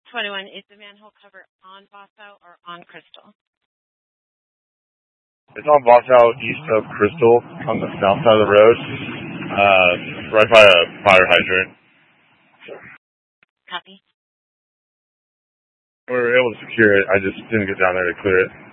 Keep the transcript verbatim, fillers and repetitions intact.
twenty-one, is the manhole cover on Bosau or on Crystal? It's on Bosau, east of Crystal, on the south side of the road, uh, right by a fire hydrant. Copy. We were able to secure it. I just didn't get down there to clear it.